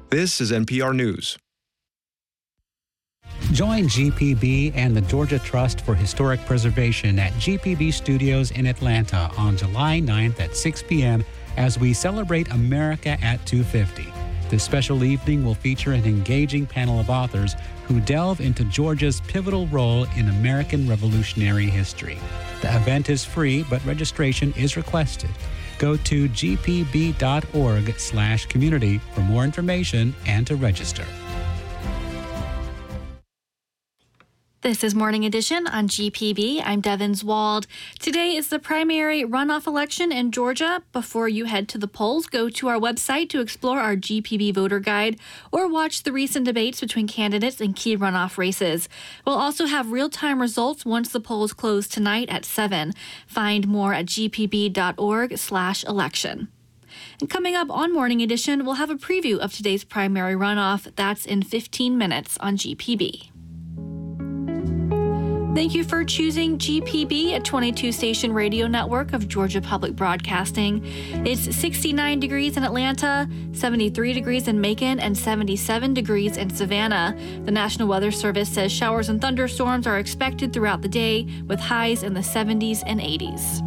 This is NPR News. Join GPB and the Georgia Trust for Historic Preservation at GPB Studios in Atlanta on July 9th at 6 p.m. as we celebrate America at 250. This special evening will feature an engaging panel of authors who delve into Georgia's pivotal role in American Revolutionary history. The event is free, but registration is requested. Go to gpb.org/community for more information and to register. This is Morning Edition on GPB. I'm Devin Wald. Today is the primary runoff election in Georgia. Before you head to the polls, go to our website to explore our GPB voter guide or watch the recent debates between candidates in key runoff races. We'll also have real-time results once the polls close tonight at 7. Find more at gpb.org/election. And coming up on Morning Edition, we'll have a preview of today's primary runoff. That's in 15 minutes on GPB. Thank you for choosing GPB, a 22-station radio network of Georgia Public Broadcasting. It's 69 degrees in Atlanta, 73 degrees in Macon, and 77 degrees in Savannah. The National Weather Service says showers and thunderstorms are expected throughout the day, with highs in the 70s and 80s.